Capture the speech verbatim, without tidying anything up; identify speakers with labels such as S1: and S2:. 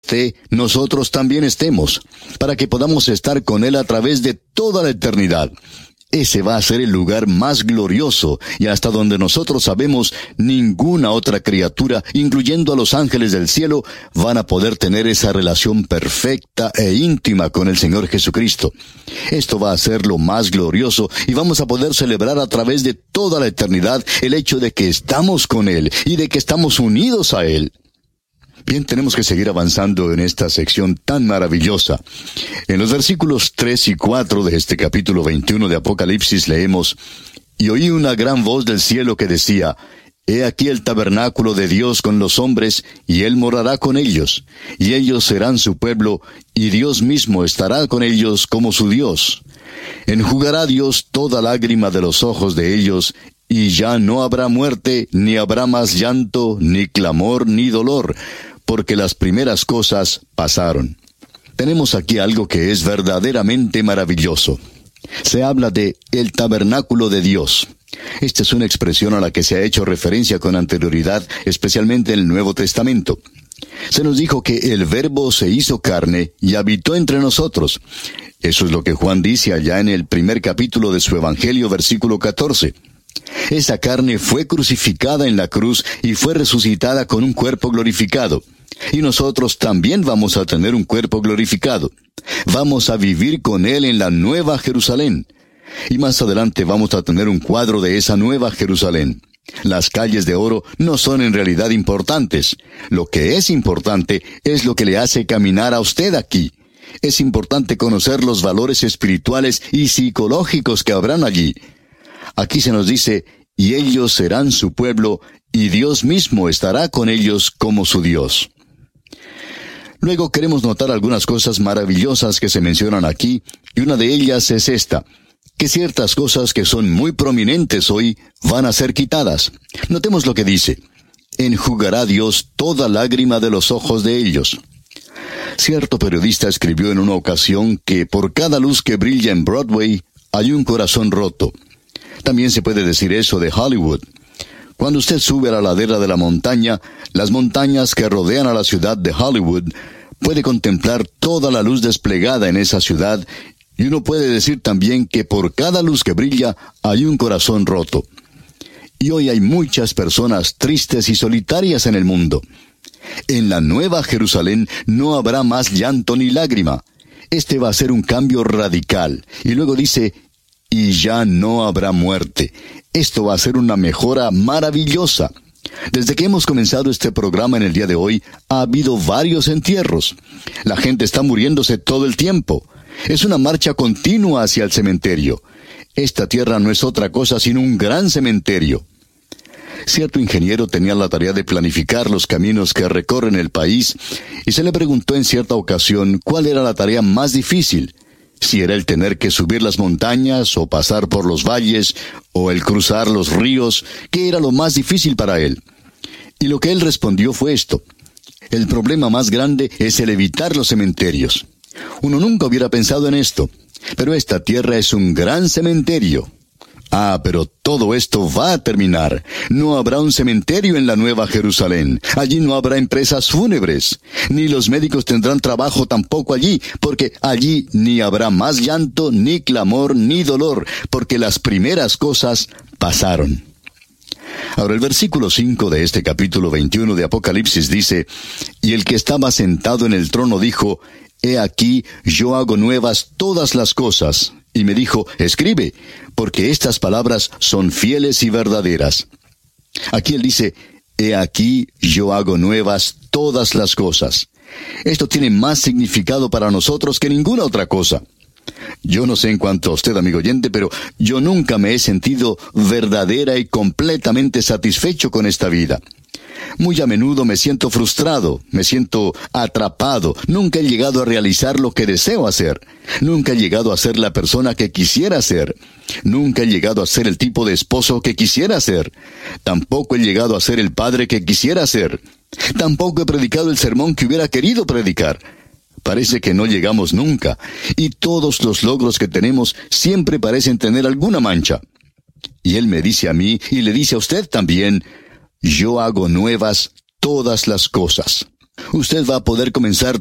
S1: esté, nosotros también estemos, para que podamos estar con Él a través de toda la eternidad. Ese va a ser el lugar más glorioso, y hasta donde nosotros sabemos, ninguna otra criatura, incluyendo a los ángeles del cielo, van a poder tener esa relación perfecta e íntima con el Señor Jesucristo. Esto va a ser lo más glorioso, y vamos a poder celebrar a través de toda la eternidad el hecho de que estamos con Él, y de que estamos unidos a Él. Bien, tenemos que seguir avanzando en esta sección tan maravillosa. En los versículos tres y cuatro de este capítulo veintiuno de Apocalipsis leemos: «Y oí una gran voz del cielo que decía, He aquí el tabernáculo de Dios con los hombres, y Él morará con ellos, y ellos serán su pueblo, y Dios mismo estará con ellos como su Dios. Enjugará Dios toda lágrima de los ojos de ellos, y ya no habrá muerte, ni habrá más llanto, ni clamor, ni dolor, porque las primeras cosas pasaron». Tenemos aquí algo que es verdaderamente maravilloso. Se habla de el tabernáculo de Dios. Esta es una expresión a la que se ha hecho referencia con anterioridad, especialmente en el Nuevo Testamento. Se nos dijo que el Verbo se hizo carne y habitó entre nosotros. Eso es lo que Juan dice allá en el primer capítulo de su Evangelio, versículo catorce. Esa carne fue crucificada en la cruz y fue resucitada con un cuerpo glorificado. Y nosotros también vamos a tener un cuerpo glorificado. Vamos a vivir con Él en la Nueva Jerusalén. Y más adelante vamos a tener un cuadro de esa Nueva Jerusalén. Las calles de oro no son en realidad importantes. Lo que es importante es lo que le hace caminar a usted aquí. Es importante conocer los valores espirituales y psicológicos que habrán allí. Aquí se nos dice, y ellos serán su pueblo, y Dios mismo estará con ellos como su Dios. Luego queremos notar algunas cosas maravillosas que se mencionan aquí, y una de ellas es esta, que ciertas cosas que son muy prominentes hoy van a ser quitadas. Notemos lo que dice, enjugará Dios toda lágrima de los ojos de ellos. Cierto periodista escribió en una ocasión que por cada luz que brilla en Broadway hay un corazón roto. También se puede decir eso de Hollywood. Cuando usted sube a la ladera de la montaña, las montañas que rodean a la ciudad de Hollywood, puede contemplar toda la luz desplegada en esa ciudad, y uno puede decir también que por cada luz que brilla hay un corazón roto. Y hoy hay muchas personas tristes y solitarias en el mundo. En la Nueva Jerusalén no habrá más llanto ni lágrima. Este va a ser un cambio radical. Y luego dice, y ya no habrá muerte. Esto va a ser una mejora maravillosa. Desde que hemos comenzado este programa en el día de hoy, ha habido varios entierros. La gente está muriéndose todo el tiempo. Es una marcha continua hacia el cementerio. Esta tierra no es otra cosa sino un gran cementerio. Cierto ingeniero tenía la tarea de planificar los caminos que recorren el país, y se le preguntó en cierta ocasión cuál era la tarea más difícil. Si era el tener que subir las montañas, o pasar por los valles, o el cruzar los ríos, ¿qué era lo más difícil para él? Y lo que él respondió fue esto: el problema más grande es el evitar los cementerios. Uno nunca hubiera pensado en esto, pero esta tierra es un gran cementerio. Ah, pero todo esto va a terminar. No habrá un cementerio en la Nueva Jerusalén. Allí no habrá empresas fúnebres. Ni los médicos tendrán trabajo tampoco allí, porque allí ni habrá más llanto, ni clamor, ni dolor, porque las primeras cosas pasaron. Ahora el versículo cinco de este capítulo veintiuno de Apocalipsis dice, y el que estaba sentado en el trono dijo, He aquí, yo hago nuevas todas las cosas. Y me dijo, escribe, porque estas palabras son fieles y verdaderas. Aquí él dice, he aquí, yo hago nuevas todas las cosas. Esto tiene más significado para nosotros que ninguna otra cosa. Yo no sé en cuanto a usted, amigo oyente, pero yo nunca me he sentido verdadera y completamente satisfecho con esta vida. Muy a menudo me siento frustrado, me siento atrapado. Nunca he llegado a realizar lo que deseo hacer. Nunca he llegado a ser la persona que quisiera ser. Nunca he llegado a ser el tipo de esposo que quisiera ser. Tampoco he llegado a ser el padre que quisiera ser. Tampoco he predicado el sermón que hubiera querido predicar. Parece que no llegamos nunca, y todos los logros que tenemos siempre parecen tener alguna mancha. Y él me dice a mí, y le dice a usted también, yo hago nuevas todas las cosas. Usted va a poder comenzar